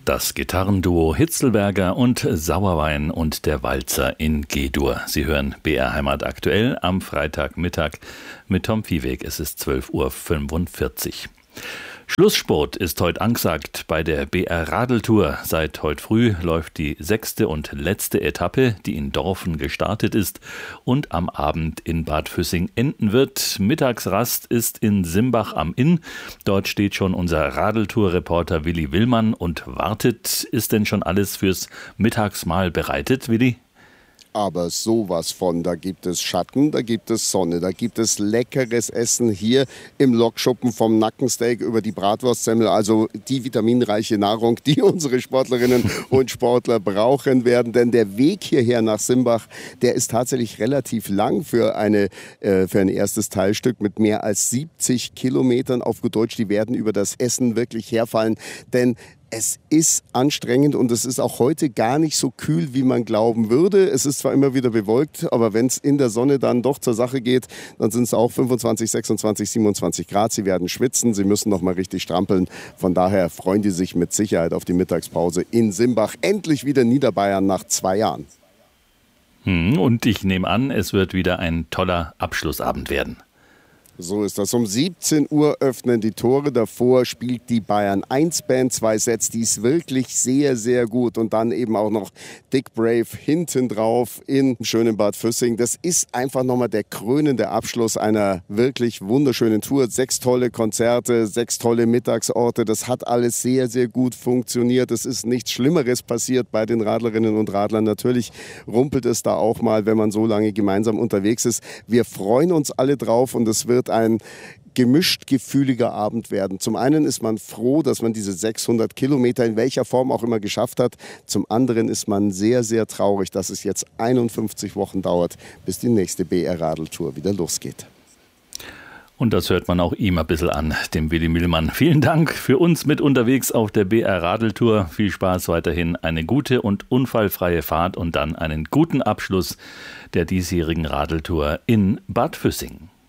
Das Gitarrenduo Hitzelberger und Sauerwein und der Walzer in G-Dur. Sie hören BR Heimat aktuell am Freitagmittag mit Tom Viehweg. Es ist 12:45 Uhr. Schlusssport ist heute angesagt bei der BR Radeltour. Seit heute früh läuft die 6. und letzte Etappe, die in Dorfen gestartet ist und am Abend in Bad Füssing enden wird. Mittagsrast ist in Simbach am Inn. Dort steht schon unser Radeltour-Reporter Willi Willmann und wartet. Ist denn schon alles fürs Mittagsmahl bereitet, Willi? Aber sowas von, da gibt es Schatten, da gibt es Sonne, da gibt es leckeres Essen hier im Lokschuppen vom Nackensteak über die Bratwurstsemmel, also die vitaminreiche Nahrung, die unsere Sportlerinnen und Sportler brauchen werden. Denn der Weg hierher nach Simbach, der ist tatsächlich relativ lang für ein erstes Teilstück mit mehr als 70 Kilometern. Auf gut Deutsch, die werden über das Essen wirklich herfallen, denn es ist anstrengend und es ist auch heute gar nicht so kühl, wie man glauben würde. Es ist zwar immer wieder bewölkt, aber wenn es in der Sonne dann doch zur Sache geht, dann sind es auch 25, 26, 27 Grad. Sie werden schwitzen, sie müssen noch mal richtig strampeln. Von daher freuen die sich mit Sicherheit auf die Mittagspause in Simbach. Endlich wieder Niederbayern nach 2 Jahren. Und ich nehme an, es wird wieder ein toller Abschlussabend werden. So ist das. Um 17 Uhr öffnen die Tore. Davor spielt die Bayern 1 Band 2 Sets. Die ist wirklich sehr, sehr gut. Und dann eben auch noch Dick Brave hinten drauf in schönen Bad Füssing. Das ist einfach nochmal der krönende Abschluss einer wirklich wunderschönen Tour. 6 tolle Konzerte, 6 tolle Mittagsorte. Das hat alles sehr, sehr gut funktioniert. Es ist nichts Schlimmeres passiert bei den Radlerinnen und Radlern. Natürlich rumpelt es da auch mal, wenn man so lange gemeinsam unterwegs ist. Wir freuen uns alle drauf und es wird ein gemischt gefühliger Abend werden. Zum einen ist man froh, dass man diese 600 Kilometer in welcher Form auch immer geschafft hat. Zum anderen ist man sehr, sehr traurig, dass es jetzt 51 Wochen dauert, bis die nächste BR Radeltour wieder losgeht. Und das hört man auch ihm ein bisschen an, dem Willi Millmann. Vielen Dank für uns mit unterwegs auf der BR Radeltour. Viel Spaß weiterhin, eine gute und unfallfreie Fahrt und dann einen guten Abschluss der diesjährigen Radeltour in Bad Füssing.